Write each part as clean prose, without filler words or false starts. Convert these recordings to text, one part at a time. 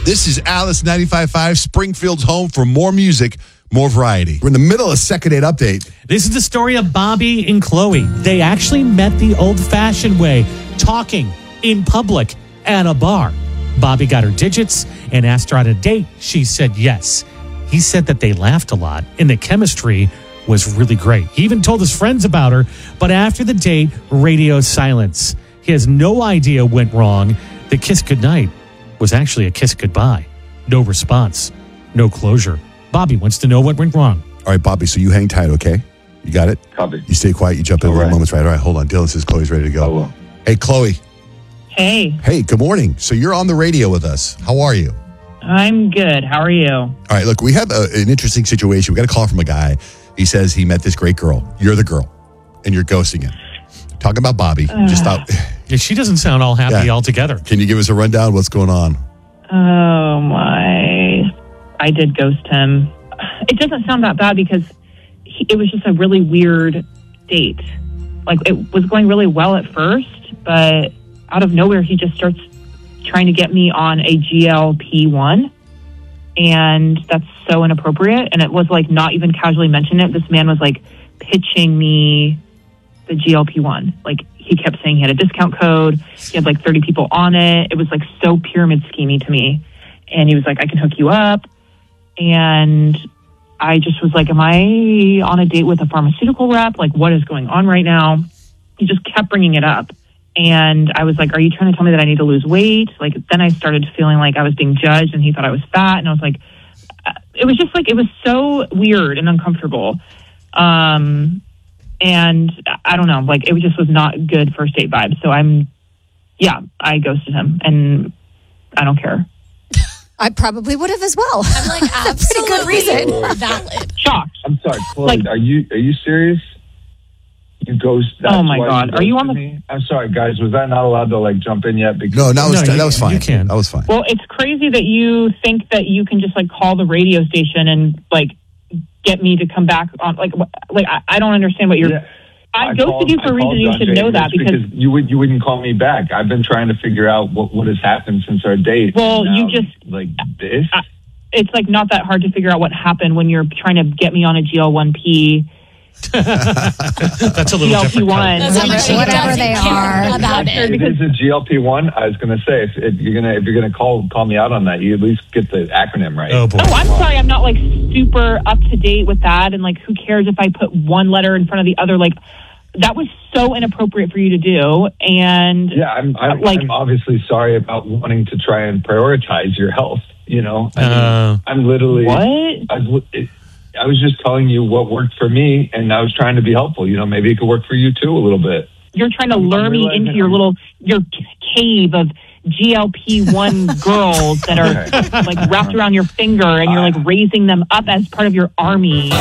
This is Alice 95.5, Springfield's home for more music, more variety. We're in the middle of a second date update. This is the story of Bobby and Chloe. They actually met the old-fashioned way, talking in public at a bar. Bobby got her digits and asked her out a date. She said yes. He said that they laughed a lot and the chemistry was really great. He even told his friends about her, but after the date, radio silence. He has no idea what went wrong. The kiss goodnight was actually a kiss goodbye. No response, no closure. Bobby wants to know what went wrong. All right, Bobby, so you hang tight, okay? You got it? Copy. You stay quiet, you jump in a little moments, right? All right, hold on. Dylan says Chloe's ready to go. I will. Hey, Chloe. Hey, Hey, good morning. So you're on the radio with us. How are you? I'm good. How are you? All right, look, we have an interesting situation. We got a call from a guy. He says he met this great girl. You're the girl, and you're ghosting him. Talking about Bobby. Just thought, Yeah, she doesn't sound all happy altogether. can you give us a rundown? What's going on? Oh my. I did ghost him. It doesn't sound that bad because it was just a really weird date. Like, it was going really well at first, but out of nowhere, he just starts trying to get me on a GLP-1. And that's so inappropriate. And it was like not even casually mentioned it. This man was like pitching me the GLP-1. Like, he kept saying he had a discount code. He had like 30 people on it. It was like so pyramid schemey to me. And he was like, I can hook you up. And I just was like, am I on a date with a pharmaceutical rep? Like, what is going on right now? He just kept bringing it up. And I was like, are you trying to tell me that I need to lose weight? Like, then I started feeling like I was being judged and he thought I was fat. And I was like, it was just like, it was so weird and uncomfortable. And I don't know, like, it just was not good first date vibes. So I ghosted him and I don't care. I probably would have as well. I'm like, That's a pretty good reason. Valid. Shocked. I'm sorry, Chloe. Like- are you serious? You ghost. That's Oh my why God. Are you on the- me? I'm sorry, guys. Was I not allowed to like jump in yet? Because No, No, that was fine. you can. That was fine. Well, it's crazy that you think that you can just like call the radio station and like get me to come back on. Like I don't understand what you're. Yeah. I ghosted you for a reason. You should know that because you wouldn't call me back. I've been trying to figure out what has happened since our date. Well, Now, you just like this. it's like not that hard to figure out what happened when you're trying to get me on a GL1P. That's a little different. GLP-1. That's how much she Whatever doesn't they care are. about It it. is a GLP-1. I was going to say if you're gonna call me out on that, you at least get the acronym right. Oh, boy. Oh, I'm sorry. I'm not like super up to date with that. And like, who cares if I put one letter in front of the other? Like, that was so inappropriate for you to do. And Yeah, I'm obviously sorry about wanting to try and prioritize your health. You know, I'm literally what? I was just telling you what worked for me, and I was trying to be helpful. You know, maybe it could work for you too a little bit. You're trying to lure me into your cave of GLP-1 girls that are like wrapped around your finger, and you're like raising them up as part of your army.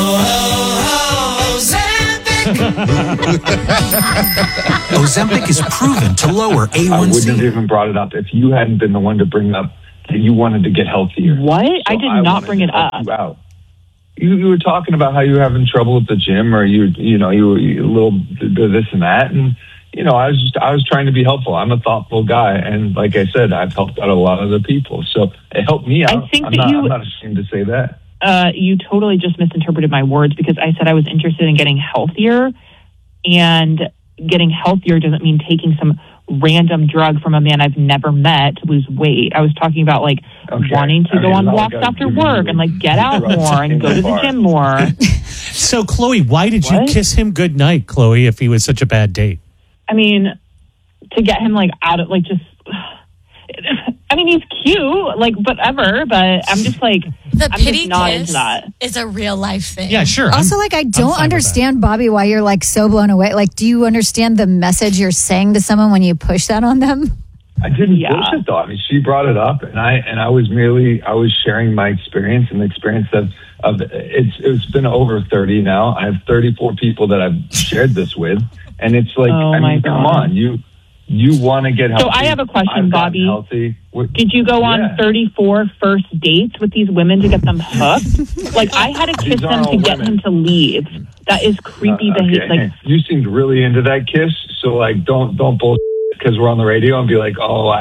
Ozempic is proven to lower I wouldn't have A1C. even brought it up if you hadn't been the one to bring up that you wanted to get healthier. What? So I did not wanted bring to it help up. You out. You were talking about how you were having trouble at the gym, or you were a little this and that, and I was trying to be helpful. I'm a thoughtful guy, and like I said, I've helped out a lot of the people, so it helped me out. I think I'm that not ashamed to say that. You totally just misinterpreted my words because I said I was interested in getting healthier, and getting healthier doesn't mean taking some random drug from a man I've never met to lose weight. I was talking about like wanting to go on walks after work and like get out more and go to the gym more. So, Chloe, why did you kiss him goodnight, Chloe, if he was such a bad date? I mean, to get him like out of like just. I mean, he's cute, like whatever, but I'm just like The I'm pity just not into kiss that. is a real life thing. Yeah, sure. Also, like, I fine don't with understand, Bobby, why you're like so blown away. Like, do you understand the message you're saying to someone when you push that on them? I didn't Yeah. push it though. I mean, she brought it up, and I was sharing my experience and the experience of it's been over 30 now. I have 34 people that I've shared this with, and it's like, Oh, I my mean, come God. on, you want to get healthy. So I have a question, I've gotten Bobby. Healthy. Did you go on Yeah. 34 first dates with these women to get them hooked? Like, I had to kiss These are them to all get women. him to leave. That is creepy behavior. Okay. Like, You seemed really into that kiss, so like, don't bullshit because we're on the radio and be like, oh,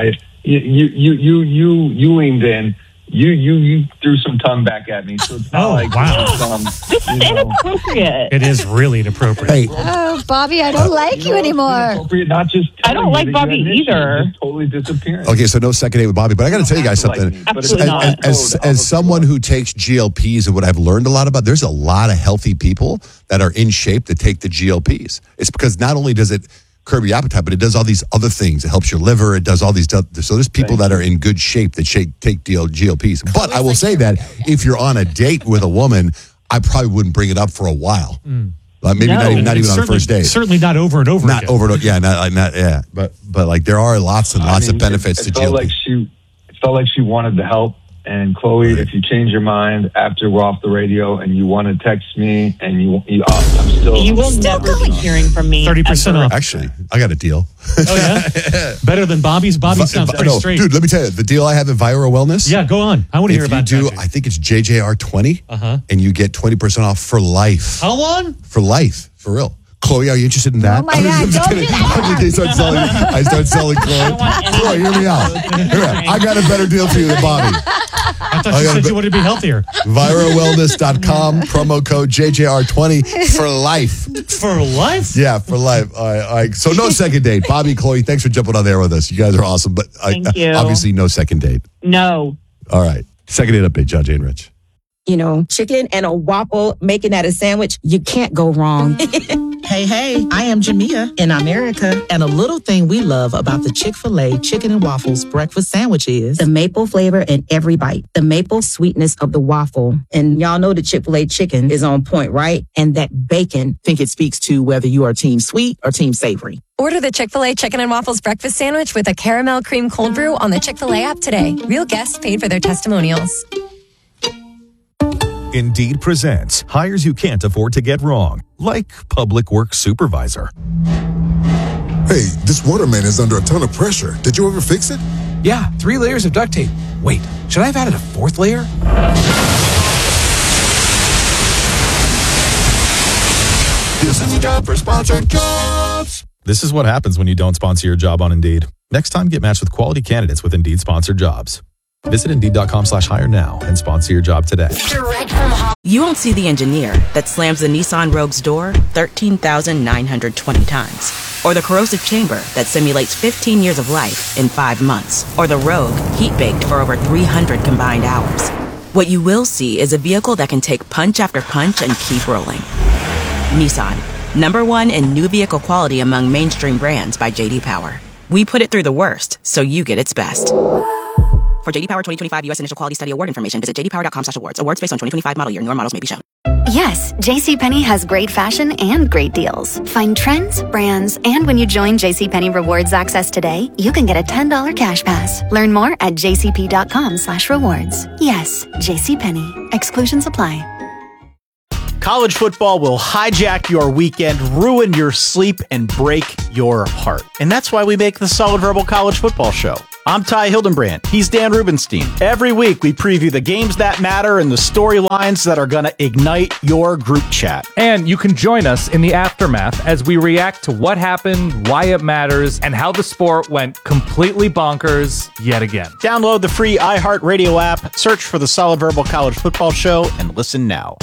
you leaned in. You threw some tongue back at me, so it's not wow. This is inappropriate. It is really inappropriate. Hey, Oh, Bobby, I don't like you anymore. Inappropriate, not just I don't like Bobby either. Just totally disappearing. okay, so no second date with Bobby, but I got to tell you guys something. Absolutely not. As someone who takes GLPs and what I've learned a lot about, there's a lot of healthy people that are in shape that take the GLPs. It's because not only does it curb your appetite, but it does all these other things. It helps your liver. It does all these. So there's people that are in good shape that take GLPs. But I will say that if you're on a date with a woman, I probably wouldn't bring it up for a while. Maybe not even on the first date. Certainly not over and over Not again. over. Yeah, yeah. But like there are lots and lots of benefits to it felt GLP. it felt like she wanted to help. And Chloe, if you change your mind after we're off the radio and you want to text me and you You will never be hearing from me. 30% ever. off. Actually, I got a deal. Oh, yeah? Better than Bobby's? Bobby sounds pretty straight. Dude, let me tell you, the deal I have at Vira Wellness. Yeah, go on. I want to hear about that. I think it's JJR20, and you get 20% off for life. How long? For life, for real. Chloe, are you interested in that? Oh, my God, don't do that. I start selling Chloe. Chloe, hear me out. I got a better deal for you than Bobby. I thought you said you wanted to be healthier. ViraWellness.com, promo code JJR20 for life. For life? Yeah, for life. All right. So no second date. Bobby, Chloe, thanks for jumping on there with us. You guys are awesome. But Thank you. Obviously no second date. No. All right. Second date update, Judge and Rich. You know, chicken and a waffle, making that a sandwich, you can't go wrong. Hey, I am Jamia in America. And a little thing we love about the Chick-fil-A Chicken and Waffles breakfast sandwich is The maple flavor in every bite, the maple sweetness of the waffle. And y'all know the Chick-fil-A chicken is on point, right? And that bacon. think it speaks to whether you are team sweet or team savory. Order the Chick-fil-A Chicken and Waffles breakfast sandwich with a caramel cream cold brew on the Chick-fil-A app today. Real guests paid for their testimonials. Indeed presents hires you can't afford to get wrong, like public works supervisor. Hey, this waterman is under a ton of pressure. Did you ever fix it? Yeah, 3 layers of duct tape. Wait, should I have added a 4th layer? This is a job for sponsored jobs. This is what happens when you don't sponsor your job on Indeed. Next time, get matched with quality candidates with Indeed sponsored jobs. Visit Indeed.com/hire now and sponsor your job today. You won't see the engineer that slams the Nissan Rogue's door 13,920 times. Or the corrosive chamber that simulates 15 years of life in 5 months. Or the Rogue heat-baked for over 300 combined hours. What you will see is a vehicle that can take punch after punch and keep rolling. Nissan, #1 in new vehicle quality among mainstream brands by J.D. Power. We put it through the worst, so you get its best. For J.D. Power 2025 U.S. Initial Quality Study Award information, visit jdpower.com/awards. Awards based on 2025 model year. Newer models may be shown. Yes, JCPenney has great fashion and great deals. Find trends, brands, and when you join JCPenney Rewards Access today, you can get a $10 cash pass. Learn more at jcp.com/rewards. Yes, JCPenney. Exclusions apply. College football will hijack your weekend, ruin your sleep, and break your heart. And that's why we make the Solid Verbal College Football Show. I'm Ty Hildenbrand. He's Dan Rubenstein. Every week, we preview the games that matter and the storylines that are going to ignite your group chat. And you can join us in the aftermath as we react to what happened, why it matters, and how the sport went completely bonkers yet again. Download the free iHeartRadio app, search for the Solid Verbal College Football Show, and listen now.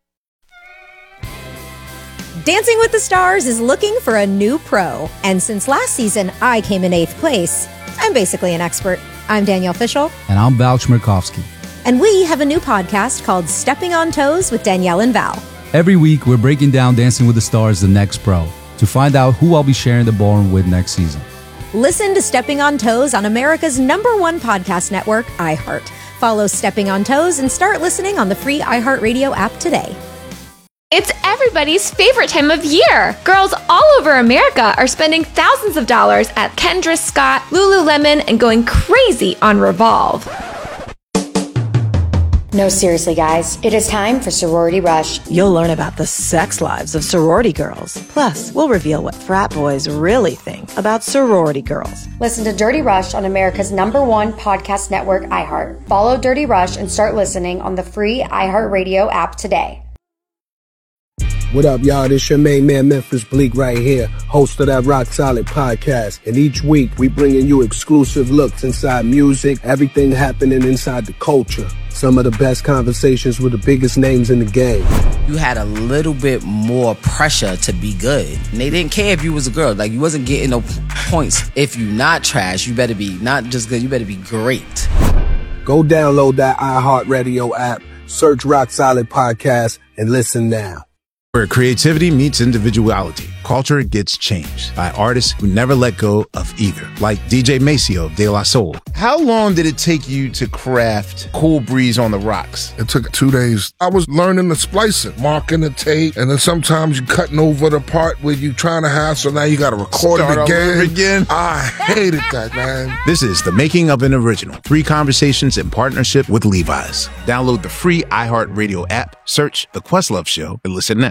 Dancing with the Stars is looking for a new pro. And since last season, I came in 8th place. I'm basically an expert. I'm Danielle Fishel. And I'm Val Chmerkovsky. And we have a new podcast called Stepping on Toes with Danielle and Val. Every week, we're breaking down Dancing with the Stars, the next pro, to find out who I'll be sharing the ballroom with next season. Listen to Stepping on Toes on America's #1 podcast network, iHeart. Follow Stepping on Toes and start listening on the free iHeartRadio app today. It's everybody's favorite time of year. Girls all over America are spending thousands of dollars at Kendra Scott, Lululemon, and going crazy on Revolve. No, seriously, guys. It is time for Sorority Rush. You'll learn about the sex lives of sorority girls. Plus, we'll reveal what frat boys really think about sorority girls. Listen to Dirty Rush on America's #1 podcast network, iHeart. Follow Dirty Rush and start listening on the free iHeartRadio app today. What up, y'all? This your main man, Memphis Bleak, right here, host of that Rock Solid podcast. And each week, we bringing you exclusive looks inside music, everything happening inside the culture. Some of the best conversations with the biggest names in the game. You had a little bit more pressure to be good. And they didn't care if you was a girl. Like, you wasn't getting no points. If you not trash, you better be not just good, you better be great. Go download that iHeartRadio app, search Rock Solid Podcast, and listen now. Where creativity meets individuality, culture gets changed by artists who never let go of either, like DJ Maceo of De La Soul. How long did it take you to craft Cool Breeze on the Rocks? It took 2 days. I was learning the splicing, marking the tape, and then sometimes you cutting over the part where you trying to have, so now you got to record it again. I hated that, man. This is the making of an original. 3 conversations in partnership with Levi's. Download the free iHeartRadio app, search The Questlove Show, and listen now.